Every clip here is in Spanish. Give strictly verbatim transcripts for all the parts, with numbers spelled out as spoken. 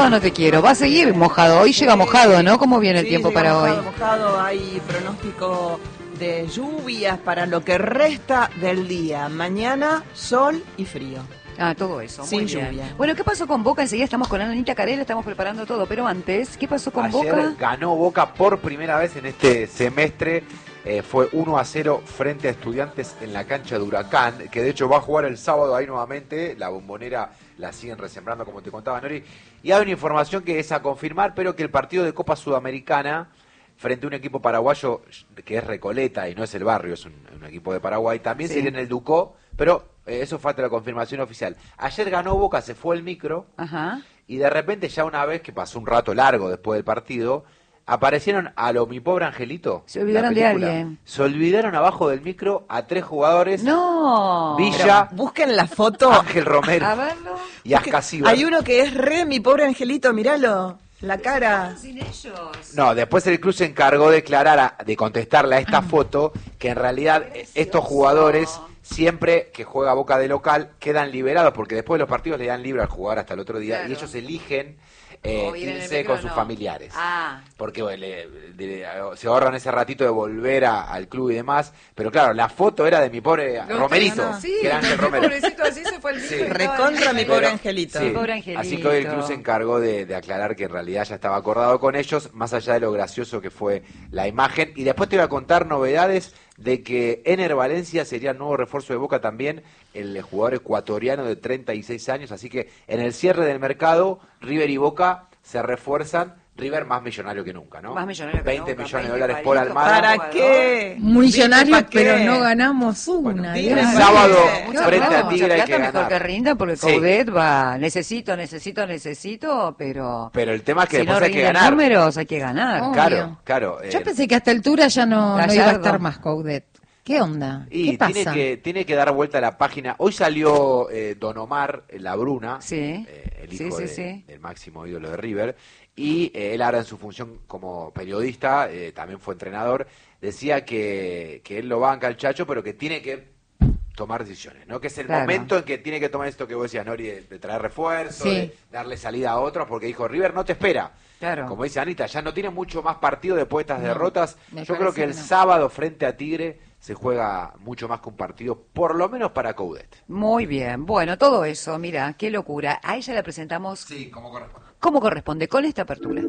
mojado no te quiero. Va a seguir mojado. Hoy llega mojado, ¿no? ¿Cómo viene el Sí, tiempo para mojado, hoy? Mojado, hay pronóstico de lluvias para lo que resta del día. Mañana, sol y frío. Ah, todo eso. Sin muy bien. lluvia. Bueno, ¿qué pasó con Boca? Enseguida estamos con Anita Carela, estamos preparando todo. Pero antes, ¿qué pasó con Ayer Boca? ganó Boca por primera vez en este semestre. Eh, fue uno a cero frente a Estudiantes en la cancha de Huracán, que de hecho va a jugar el sábado ahí nuevamente. La Bombonera la siguen resembrando, como te contaba, Nori. Y hay una información que es a confirmar, pero que el partido de Copa Sudamericana frente a un equipo paraguayo que es Recoleta y no es el Barrio, es un, un equipo de Paraguay, también Sí. sería en el Ducó, pero eh, eso falta la confirmación oficial. Ayer ganó Boca, se fue el micro, Ajá. y de repente ya una vez que pasó un rato largo después del partido, aparecieron a lo Mi Pobre Angelito. Se olvidaron la de película. alguien. Se olvidaron abajo del micro a tres jugadores. No. Villa, Busquen la foto. Ángel Romero A verlo. y Ascasíbar. Hay uno que es re mi pobre angelito, míralo. La cara. Sin ellos. No, después el club se encargó de declarar, a- de contestarle a esta foto, que en realidad eh, estos jugadores, siempre que juega Boca de local, quedan liberados, porque después de los partidos le dan libre al jugador hasta el otro día, Claro. y ellos eligen eh, O ir en el irse micro, con sus no. familiares. Ah. Porque bueno, le- le- se ahorran ese ratito de volver a- al club y demás, pero claro, la foto era de mi pobre No, Romerito, no, no. Sí, que era Ángel qué Romero. pobrecito, así se fue el Sí. micro y estaba Recontra en- mi Pero- pobre angelito. sí, Mi pobre angelito. Así que hoy el club se encargó de, de aclarar que en realidad ya estaba acordado con ellos, más allá de lo gracioso que fue la imagen. Y después te voy a contar novedades de que Ener Valencia sería el nuevo refuerzo de Boca también, el jugador ecuatoriano de treinta y seis años. Así que en el cierre del mercado, River y Boca se refuerzan. River más millonario que nunca, ¿no? Más millonario que veinte nunca, millones de veinte dólares por palitos. Almada. ¿Para qué? Millonario, ¿Viste pa' qué? pero no ganamos una. Bueno, Dios el mío. sábado Mucha frente plata, a mucha Tigre hay que plata, mejor ganar. que rinda porque Sí. Coudet va, necesito, necesito, necesito, pero, Pero el tema es que si no después hay que rinden ganar. números hay que ganar. Oh. Claro, Obvio. claro. Yo eh, pensé que a esta altura ya no, no iba a Gallardo. estar más Coudet. ¿Qué onda? Y ¿Qué pasa? tiene que, tiene que dar vuelta a la página. Hoy salió eh, Don Omar eh, Labruna, Sí. eh, el Sí, hijo sí, de- sí. del máximo ídolo de River, y eh, él ahora en su función como periodista, eh, también fue entrenador, decía que, que él lo banca al Chacho, pero que tiene que tomar decisiones, ¿no? Que es el Claro. momento en que tiene que tomar esto que vos decías, Nori, de, de traer refuerzo, Sí. de darle salida a otros, porque dijo, River no te espera. Claro. Como dice Anita, ya no tiene mucho más partido después de estas No, derrotas. me Yo creo parece que el que no. sábado frente a Tigre se juega mucho más que un partido, por lo menos para Coudet. Muy bien, bueno, todo eso, mira, qué locura. A ella la presentamos Sí, como corresponde. como corresponde, con esta apertura.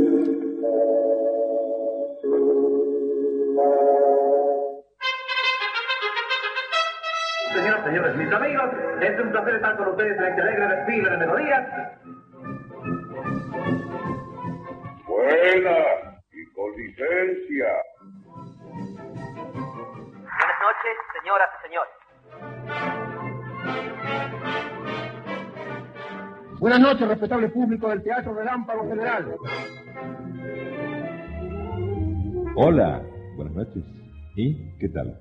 Señoras, señores, mis amigos, es un placer estar con ustedes en este alegre desfile de melodías. Buena y con licencia. Buenas noches, señoras y señores. Buenas noches, respetable público del Teatro Relámpago General. Hola, buenas noches. ¿Y qué tal?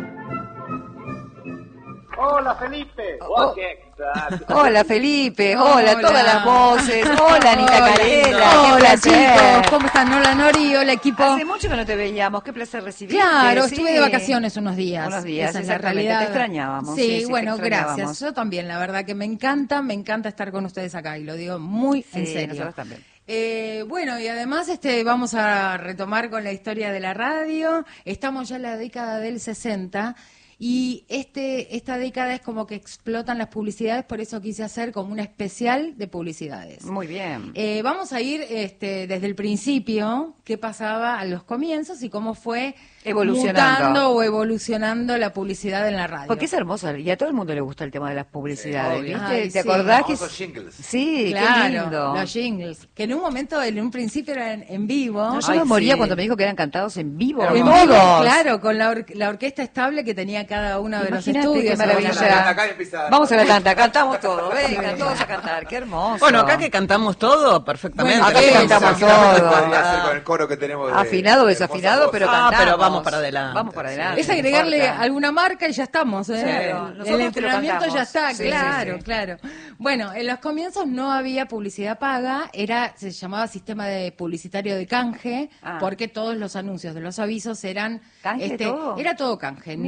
Hola, Felipe. Oh. qué tal. Hola Felipe, hola, Hola. todas las voces, hola Anita Hola, Carela, qué Hola placer. chicos, ¿cómo están? Hola Nori, hola equipo. Hace mucho que no te veíamos, qué placer recibirte. Claro, sí. estuve de vacaciones unos días. Unos días, Esa es la exactamente, realidad. te extrañábamos. Sí, Sí, sí, te bueno, extrañábamos. gracias. Yo también, la verdad que me encanta, me encanta estar con ustedes acá y lo digo muy Sí, en serio. nosotros también. Eh, bueno, y además este vamos a retomar con la historia de la radio. Estamos ya en la década del sesenta. Y este esta década es como que explotan las publicidades, por eso quise hacer como una especial de publicidades. Muy bien. Eh, vamos a ir este, desde el principio, qué pasaba a los comienzos y cómo fue Evolucionando. mutando o evolucionando la publicidad en la radio. Porque es hermoso y a todo el mundo le gusta el tema de las publicidades, Sí, obvio. ¿viste? Ay, ¿Te sí. acordás que Famosos jingles. Sí, Claro, qué lindo. los jingles, que en un momento, en un principio eran en vivo. No, yo Ay, me moría sí. cuando me dijo que eran cantados en vivo. En todos. vivo, claro, con la, or- la orquesta estable que tenía cada uno de los Imagínate estudios. qué maravilla. Vamos a la tanda acá y empieza- Vamos a la tanda, cantamos todo, venga, todos a cantar, qué hermoso. Bueno, acá que cantamos todo perfectamente. Bueno, acá sí, cantamos Tranquilamente todo. podría hacer con el coro que tenemos de- Afinado, de desafinado, hermosa pero voz. Ah, cantamos. pero vamos para adelante. Vamos para adelante. Es no agregarle importa. alguna marca y ya estamos, ¿eh? Claro, El- nosotros el te lo entrenamiento cantamos. ya está, Sí, claro, sí, sí. claro. Bueno, en los comienzos no había publicidad paga, era se llamaba sistema de publicitario de canje, Ah. porque todos los anuncios de los avisos eran ¿Canje todo? era todo canje, Mira. no había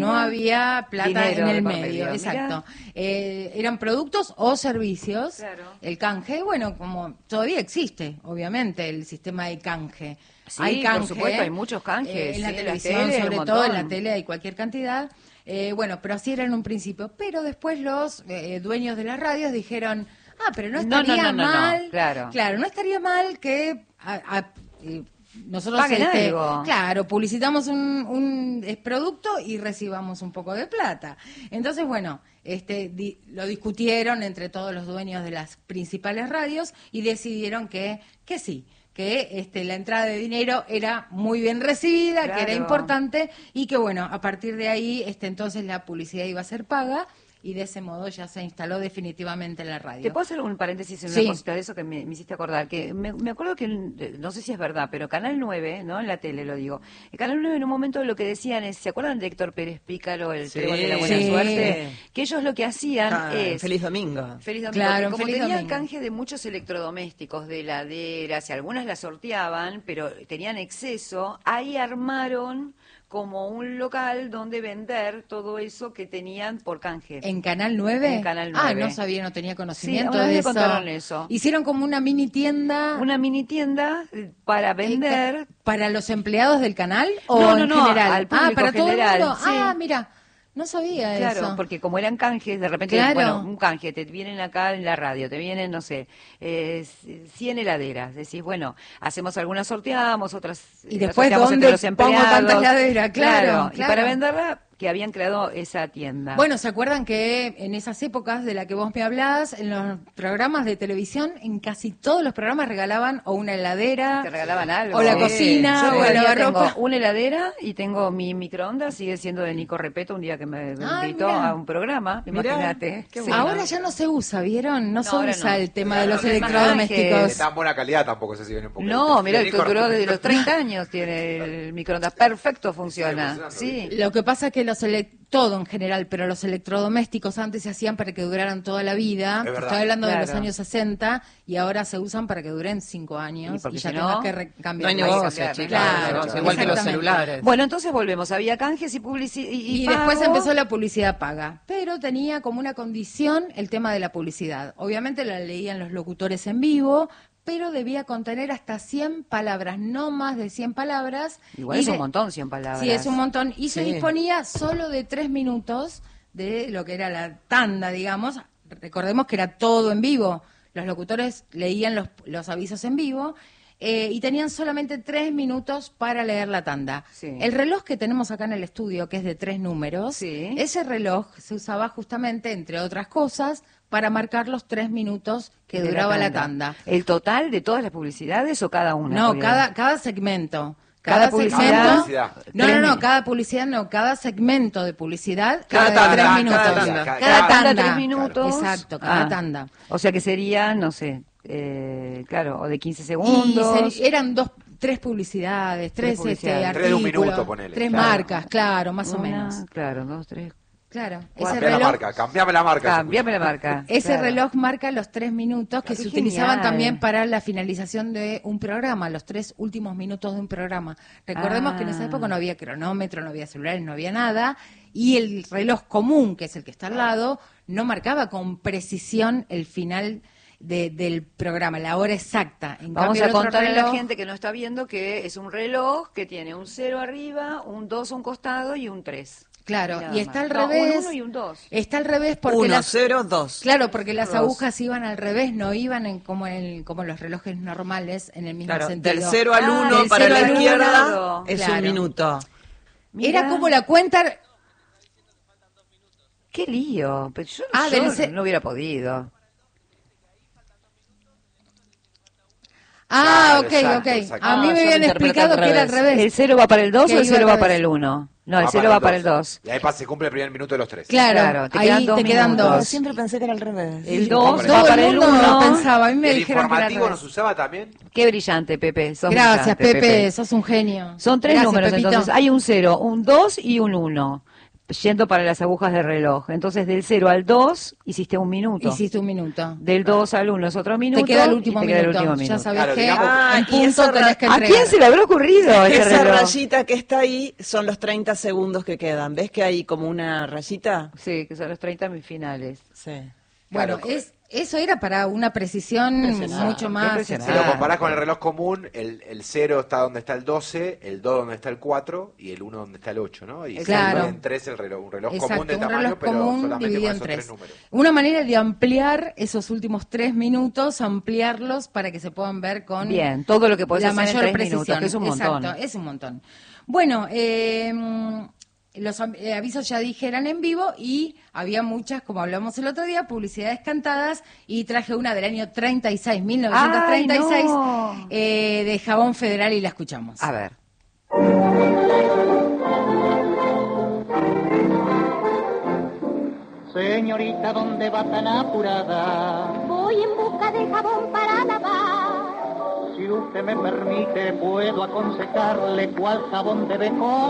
había plata Dinero en el de por medio, medio, exacto. Eh, eran productos o servicios. Claro. El canje, bueno, como todavía existe, obviamente, el sistema de canje. Sí, hay canje, por supuesto, hay muchos canjes, eh, en sí, la en la televisión, tele hay sobre un todo en la montón. tele hay cualquier cantidad. Eh, bueno, pero así era en un principio. Pero después los eh, dueños de las radios dijeron, ah, pero no No, no, estaría no, no, no, mal. claro. Claro, no estaría mal que a- a- eh, nosotros Paguen este, algo. claro, publicitamos un, un eh, producto y recibamos un poco de plata. Entonces, bueno, este di- lo discutieron entre todos los dueños de las principales radios y decidieron que, que sí, que este, la entrada de dinero era muy bien recibida, que era Claro. importante y que, bueno, a partir de ahí, este, entonces la publicidad iba a ser paga y de ese modo ya se instaló definitivamente en la radio. ¿Te puedo hacer un paréntesis en Sí. una cosita de eso que me, me hiciste acordar? Que me, me acuerdo que, eh, no sé si es verdad, pero Canal nueve, ¿no? En la tele lo digo. El Canal nueve en un momento lo que decían es, ¿se acuerdan de Héctor Pérez Pícaro, el Sí. Trébol de la Buena Sí. Suerte? Que ellos lo que hacían Ah, es... Feliz domingo. Feliz domingo. Claro, que como feliz tenían domingo. canje de muchos electrodomésticos, de heladeras, y algunas las sorteaban, pero tenían exceso, ahí armaron como un local donde vender todo eso que tenían por canje. ¿En Canal nueve? En Canal Ah, nueve. no sabía, no tenía conocimiento Sí, una vez de me eso. contaron eso. Hicieron como una mini tienda Una mini tienda eh, para vender. para los empleados del canal o No, no, en no, general. al público ah, para general, todo el mundo. sí. Ah, mira, no sabía Claro, eso. porque como eran canjes, de repente, Claro. bueno, un canje, te vienen acá en la radio, te vienen, no sé, eh, cien heladeras. Decís, bueno, hacemos algunas, sorteamos, otras Y eh, después, sorteamos ¿dónde entre los pongo empleados. tanta heladera? Claro, Y claro. para venderla, que habían creado esa tienda. Bueno, ¿se acuerdan que en esas épocas de la que vos me hablás, en los programas de televisión, en casi todos los programas regalaban o una heladera, te regalaban algo. o la Sí. cocina, Yo o el todavía lavarropa? tengo una heladera y tengo mi microondas, sigue siendo de Nico Repeto, un día que me Ay, invitó mirá. a un programa, Mirá, imagínate. qué Sí. bueno. Ahora ya no se usa, ¿vieron? No, No, se ahora usa no. el tema Claro, de los no es más De electrodomésticos. tan buena calidad tampoco se siguen un poco. No, mira, Nico duró Repeto. de los treinta años tiene el microondas, perfecto funciona. funcionando, Sí. Lo que pasa es que los ele- todo en general, pero los electrodomésticos antes se hacían para que duraran toda la vida. Es verdad. Estoy hablando de los Claro. años sesenta y ahora se usan para que duren cinco Y años porque y ya si tengas no, que re- No cambiar. hay Hay que negocio, cambiar, chicos. claro, no hay negocio, igual que los exactamente. celulares. Bueno, entonces volvemos. Había canjes y publicidad. Y, Y, y después pago. empezó la publicidad paga, pero tenía como una condición el tema de la publicidad. Obviamente la leían los locutores en vivo, pero debía contener hasta cien palabras, no más de cien palabras. Igual Y es un de- montón, cien palabras. Sí, es un montón. Y se Sí. disponía solo de tres minutos de lo que era la tanda, digamos. Recordemos que era todo en vivo. Los locutores leían los, los avisos en vivo eh, y tenían solamente tres minutos para leer la tanda. Sí. El reloj que tenemos acá en el estudio, que es de tres números, Sí. ese reloj se usaba justamente, entre otras cosas, para marcar los tres minutos que De duraba la tanda. ¿El total de todas las publicidades o cada una? No, Porque- cada, cada segmento. Cada Cada, publicidad. segmento. Publicidad. No, no, Tres no, mil. cada publicidad no, cada segmento de publicidad. Cada de tanda, tres cada minutos. tanda. Cada, Cada tanda, tanda. tres minutos. Exacto, cada Ah. tanda. O sea que serían, no sé, eh, claro, o de quince Y segundos. se- eran dos, tres publicidades, tres, publicidades. este, Tres de un artículos, minuto, ponele, tres claro. marcas, claro, más o Una, menos. Claro, dos, tres. Claro, ese Cambiame la reloj, marca, cambiame la marca. Cambiame la marca. ese claro. reloj marca los tres minutos que Ah, qué se utilizaban genial. también para la finalización de un programa, los tres últimos minutos de un programa. Recordemos Ah. que en esa época no había cronómetro, no había celulares, no había nada, y el reloj común, que es el que está al lado, no marcaba con precisión el final de- del programa, la hora exacta. En Vamos cambio, a el otro contar a la reloj- gente que no está viendo que es un reloj que tiene un cero arriba, un dos a un costado y un tres. Claro, Nada y está más. al No, revés. un uno y un dos. Está al revés porque Uno, las, cero, dos. claro, porque las Dos. agujas iban al revés, no iban en, como en, como los relojes normales en el mismo Claro, sentido. del cero al Ah, uno del para cero la al uno, izquierda es claro. un minuto. Mira. Era como la cuenta. Qué lío, pero yo, Ah, yo del ce- no hubiera podido. Ah, Claro, ok, exacto, ok. exacto. A mí Ah, me yo habían lo interpreté explicado al que era al revés. revés. ¿El cero va para el dos Que o el iba cero al va para revés. el uno? No, el Va cero para va para el dos. dos. Y ahí pa- se cumple el primer minuto de los tres. Claro, Claro, te ahí quedan dos te quedan minutos. dos. Siempre pensé que era al revés. El Sí, dos hombre. va Todo para el el mundo lo uno. pensaba, a mí me ¿El dijeron que era al informativo revés. nos usaba también? Qué brillante, Pepe. Sos Gracias, brillante, Pepe, sos un genio. Son tres Gracias, números, Pepito. entonces hay un cero, un dos y un uno. yendo para las agujas del reloj. Entonces, del cero al dos hiciste un minuto. Hiciste un minuto. Del dos al uno es otro minuto. Te queda el último, y te queda el minuto. último minuto. Ya sabés Claro, que digamos- Ah, en y punto esa tenés que ¿A entregar. quién se le habrá ocurrido ese Esa reloj? rayita que está ahí son los treinta segundos que quedan. ¿Ves que hay como una rayita? Sí, que son los treinta finales. Sí. Bueno, Claro. es, eso era para una precisión Impresionante. mucho más. Impresionante. Si lo Ah. comparás con el reloj común, el, el cero está donde está el doce, el dos donde está el cuatro y el uno donde está el ocho, ¿no? Y se Claro. divide en tres el reloj, un reloj Exacto, común de un tamaño, reloj pero común solamente dividido con en esos tres. tres números. Una manera de ampliar esos últimos tres minutos, ampliarlos para que se puedan ver con Bien, todo lo que podés la hacer en mayor tres precisión. minutos, que es un montón. Exacto, es un montón. Bueno, eh, los am- eh, avisos ya dije eran en vivo y había muchas, como hablamos el otro día, publicidades cantadas y traje una del año treinta y seis, mil novecientos treinta y seis, ¡Ay, no! eh, de Jabón Federal y la escuchamos. A ver. Señorita, ¿dónde va tan apurada? Voy en busca de jabón para lavar. Si usted me permite, puedo aconsejarle cuál jabón debe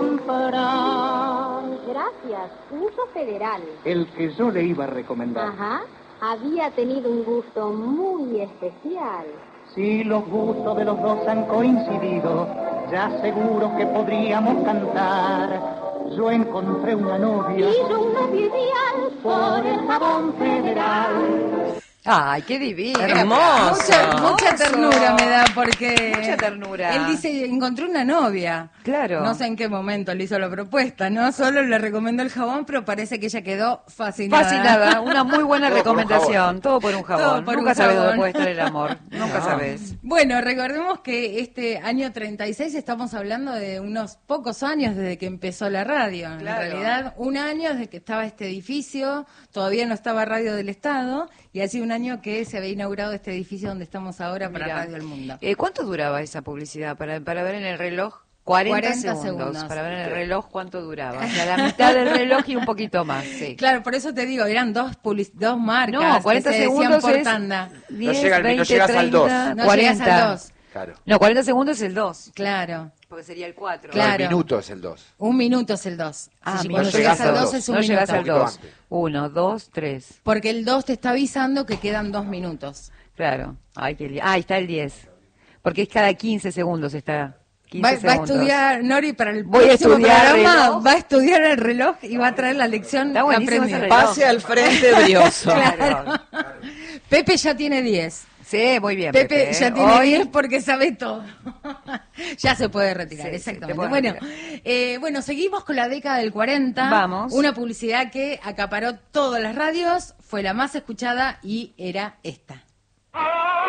comprar. Gracias, uso federal. El que yo le iba a recomendar. Ajá, había tenido un gusto muy especial. Si los gustos de los dos han coincidido, ya seguro que podríamos cantar. Yo encontré una novia Y yo un novio ideal por el jabón federal. Ay, qué divino. Hermoso. Mucha, mucha ternura me da porque Mucha ternura. él dice, encontré una novia. Claro. No sé en qué momento le hizo la propuesta, ¿no? Solo le recomendó el jabón, pero parece que ella quedó fascinada. Fascinada, una muy buena Todo por un recomendación. jabón. Todo por un jabón. Todo por Nunca un sabes dónde jabón. puede estar el amor. Nunca No. sabes. Bueno, recordemos que este año treinta y seis estamos hablando de unos pocos años desde que empezó la radio. Claro. En realidad, un año desde que estaba este edificio, todavía no estaba Radio del Estado, y hace un año que se había inaugurado este edificio donde estamos ahora para Mirá. Radio del Mundo. Eh, ¿Cuánto duraba esa publicidad para, para ver en el reloj? cuarenta, cuarenta segundos. segundos. Para ver en el reloj cuánto duraba. O sea, la mitad del reloj y un poquito más, sí. Claro, por eso te digo, eran dos public- dos marcas No, cuarenta que se decían segundos por es tanda. diez, llega al- no veinte, llegas al treinta, dos. No cuarenta. llegas al dos. Claro. No, cuarenta segundos es el dos. Claro, Porque sería el cuatro. Claro. No, el minuto es el dos. un minuto es el dos. Ah, Si mira. cuando No llegas llegás al al dos dos. es un No minuto. llegas al Un poquito dos. antes. Uno, dos, tres. Porque el dos te está avisando que quedan dos minutos. Claro. Ay, qué li- ah, ahí está el diez. Porque es cada quince segundos está. quince Va, va a segundos. estudiar, Nori, para el Voy a próximo estudiar programa, reloj. va a estudiar el reloj y va a traer la lección Está buenísimo aprendida. ese reloj. Pase al frente brioso. Claro. Pepe ya tiene diez. Sí, muy bien. Pepe, Pepe, ¿eh? ya tiene Hoy- diez porque sabe todo. Ya se puede retirar, Sí, sí, exactamente. te puedes bueno, retirar. eh, bueno, seguimos con la década del cuarenta. Vamos. Una publicidad que acaparó todas las radios, fue la más escuchada y era esta. ¡Ah!